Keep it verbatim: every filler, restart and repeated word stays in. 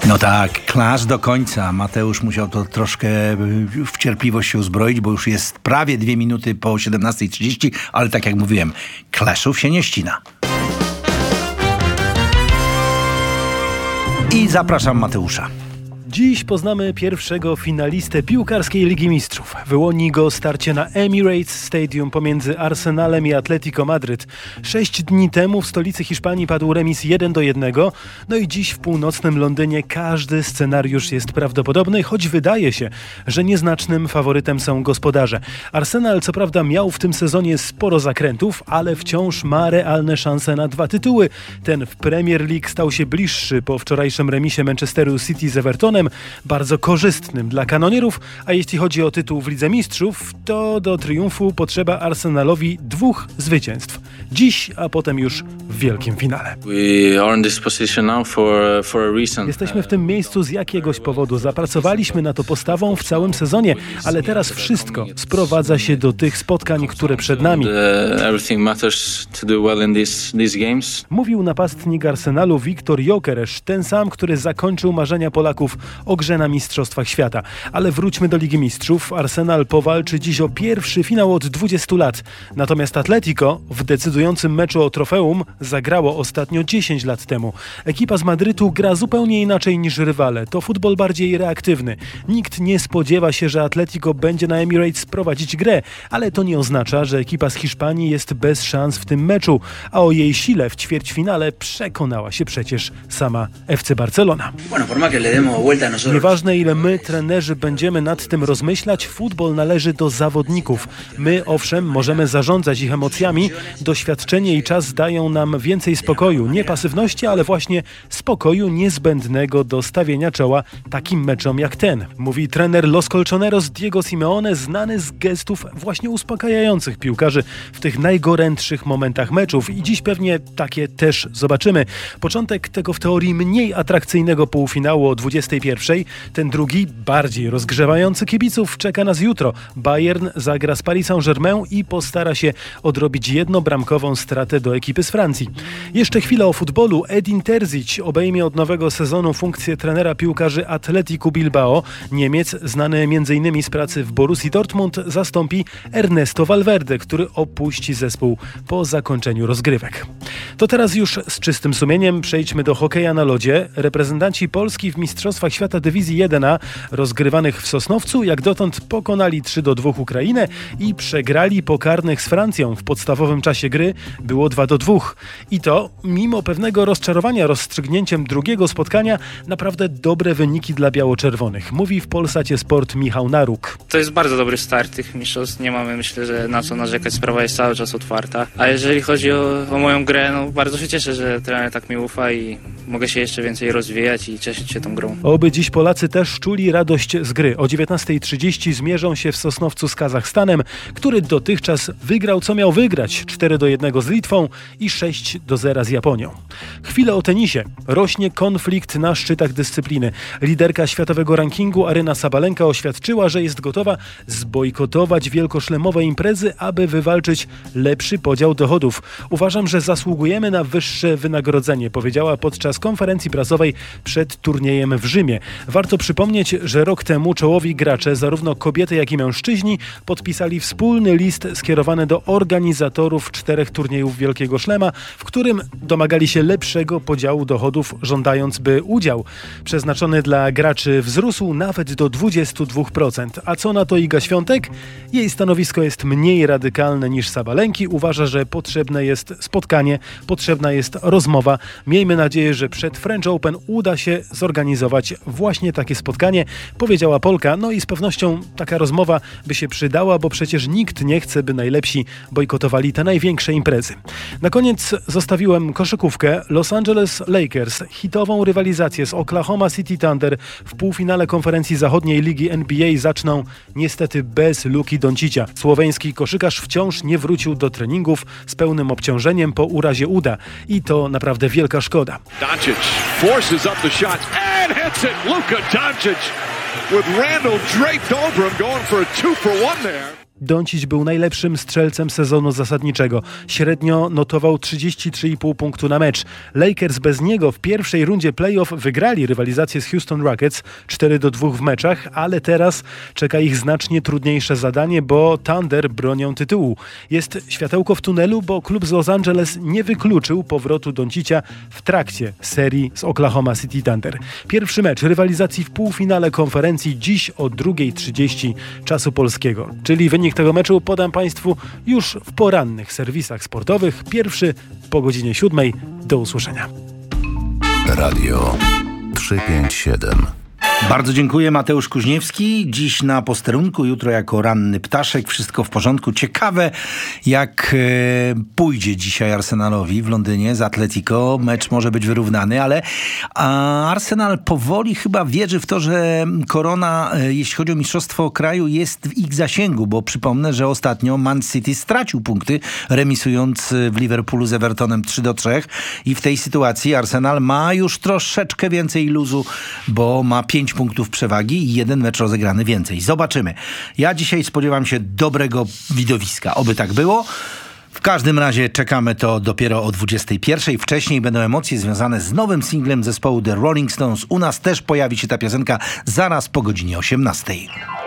No tak, klasz do końca. Mateusz musiał to troszkę w cierpliwość się uzbroić, bo już jest prawie dwie minuty po siedemnasta trzydzieści, ale tak jak mówiłem, Clashów się nie ścina. I zapraszam Mateusza. Dziś poznamy pierwszego finalistę piłkarskiej Ligi Mistrzów. Wyłoni go starcie na Emirates Stadium pomiędzy Arsenalem i Atletico Madryt. Sześć dni temu w stolicy Hiszpanii padł remis jeden do jednego. No i dziś w północnym Londynie każdy scenariusz jest prawdopodobny, choć wydaje się, że nieznacznym faworytem są gospodarze. Arsenal co prawda miał w tym sezonie sporo zakrętów, ale wciąż ma realne szanse na dwa tytuły. Ten w Premier League stał się bliższy po wczorajszym remisie Manchesteru City z Evertonem, bardzo korzystnym dla kanonierów, a jeśli chodzi o tytuł w Lidze Mistrzów, to do triumfu potrzeba Arsenalowi dwóch zwycięstw. Dziś, a potem już w wielkim finale. Jesteśmy w tym miejscu z jakiegoś powodu. Zapracowaliśmy na to postawą w całym sezonie, ale teraz wszystko sprowadza się do tych spotkań, które przed nami. Mówił napastnik Arsenalu Viktor Gyökeres, ten sam, który zakończył marzenia Polaków o grze na Mistrzostwach Świata. Ale wróćmy do Ligi Mistrzów. Arsenal powalczy dziś o pierwszy finał od dwudziestu lat. Natomiast Atletico w decydującym meczu o trofeum zagrało ostatnio dziesięć lat temu. Ekipa z Madrytu gra zupełnie inaczej niż rywale. To futbol bardziej reaktywny. Nikt nie spodziewa się, że Atletico będzie na Emirates prowadzić grę, ale to nie oznacza, że ekipa z Hiszpanii jest bez szans w tym meczu, a o jej sile w ćwierćfinale przekonała się przecież sama F C Barcelona. Nieważne, ile my, trenerzy, będziemy nad tym rozmyślać, futbol należy do zawodników. My, owszem, możemy zarządzać ich emocjami. Doświadczenie i czas dają nam więcej spokoju. Nie pasywności, ale właśnie spokoju niezbędnego do stawienia czoła takim meczom jak ten. Mówi trener Los Colchoneros Diego Simeone, znany z gestów właśnie uspokajających piłkarzy w tych najgorętszych momentach meczów. I dziś pewnie takie też zobaczymy. Początek tego w teorii mniej atrakcyjnego półfinału o dwudziestej pierwszej. Ten drugi, bardziej rozgrzewający kibiców, czeka nas jutro. Bayern zagra z Paris Saint-Germain i postara się odrobić jednobramkową stratę do ekipy z Francji. Jeszcze chwilę o futbolu. Edin Terzic obejmie od nowego sezonu funkcję trenera piłkarzy Atleticu Bilbao. Niemiec, znany między innymi z pracy w Borussii Dortmund, zastąpi Ernesto Valverde, który opuści zespół po zakończeniu rozgrywek. To teraz już z czystym sumieniem przejdźmy do hokeja na lodzie. Reprezentanci Polski w Mistrzostwach Świata Dywizji jeden A rozgrywanych w Sosnowcu jak dotąd pokonali trzy do dwóch Ukrainę i przegrali po karnych z Francją. W podstawowym czasie gry było dwa do dwóch. I to mimo pewnego rozczarowania rozstrzygnięciem drugiego spotkania naprawdę dobre wyniki dla biało-czerwonych. Mówi w Polsacie Sport Michał Naruk. To jest bardzo dobry start tych mistrzostw. Nie mamy, myślę, że na co narzekać. Sprawa jest cały czas otwarta. A jeżeli chodzi o, o moją grę, no bardzo się cieszę, że trener tak mi ufa i mogę się jeszcze więcej rozwijać i cieszyć się tą grą. Oby dziś Polacy też czuli radość z gry. O dziewiętnasta trzydzieści zmierzą się w Sosnowcu z Kazachstanem, który dotychczas wygrał co miał wygrać. cztery do jednego z Litwą i sześć do zera z Japonią. Chwilę o tenisie. Rośnie konflikt na szczytach dyscypliny. Liderka światowego rankingu Aryna Sabalenka oświadczyła, że jest gotowa zbojkotować wielkoszlemowe imprezy, aby wywalczyć lepszy podział dochodów. Uważam, że zasługujemy na wyższe wynagrodzenie, powiedziała podczas konferencji prasowej przed turniejem w Rzymie. Warto przypomnieć, że rok temu czołowi gracze, zarówno kobiety, jak i mężczyźni, podpisali wspólny list skierowany do organizatorów czterech turniejów Wielkiego Szlema, w którym domagali się lepszego podziału dochodów, żądając, by udział przeznaczony dla graczy wzrósł nawet do dwudziestu dwóch procent. A co na to Iga Świątek? Jej stanowisko jest mniej radykalne niż Sabalenki. Uważa, że potrzebne jest spotkanie, potrzebna jest rozmowa. Miejmy nadzieję, że przed French Open uda się zorganizować właśnie takie spotkanie, powiedziała Polka. No i z pewnością taka rozmowa by się przydała, bo przecież nikt nie chce, by najlepsi bojkotowali te największe imprezy. Na koniec zostawiłem koszykówkę. Los Angeles Lakers hitową rywalizację z Oklahoma City Thunder w półfinale konferencji zachodniej Ligi N B A zaczną niestety bez Luki Doncicia. Słoweński koszykarz wciąż nie wrócił do treningów z pełnym obciążeniem po urazie uda i to naprawdę wielka szkoda. Doncic forces up the shot and hits it. Luka Doncic with Randall draped over him going for a two for one there. Doncic był najlepszym strzelcem sezonu zasadniczego. Średnio notował trzydzieści trzy i pół punktu na mecz. Lakers bez niego w pierwszej rundzie playoff wygrali rywalizację z Houston Rockets cztery do dwóch w meczach, ale teraz czeka ich znacznie trudniejsze zadanie, bo Thunder bronią tytułu. Jest światełko w tunelu, bo klub z Los Angeles nie wykluczył powrotu Doncicia w trakcie serii z Oklahoma City Thunder. Pierwszy mecz rywalizacji w półfinale konferencji dziś o drugiej trzydzieści czasu polskiego. Czyli wynik tego meczu podam Państwu już w porannych serwisach sportowych. Pierwszy po godzinie siódmej. Do usłyszenia. Radio trzysta pięćdziesiąt siedem. Bardzo dziękuję, Mateusz Kuźniewski. Dziś na posterunku, jutro jako ranny ptaszek. Wszystko w porządku. Ciekawe, jak e, pójdzie dzisiaj Arsenalowi w Londynie z Atletico. Mecz może być wyrównany, ale a Arsenal powoli chyba wierzy w to, że korona, e, jeśli chodzi o mistrzostwo kraju, jest w ich zasięgu, bo przypomnę, że ostatnio Man City stracił punkty, remisując w Liverpoolu z Evertonem trzy do trzech i w tej sytuacji Arsenal ma już troszeczkę więcej luzu, bo ma pięć punktów przewagi i jeden mecz rozegrany więcej. Zobaczymy. Ja dzisiaj spodziewam się dobrego widowiska. Oby tak było. W każdym razie czekamy to dopiero o dwudziestej pierwszej. Wcześniej będą emocje związane z nowym singlem zespołu The Rolling Stones. U nas też pojawi się ta piosenka zaraz po godzinie osiemnastej.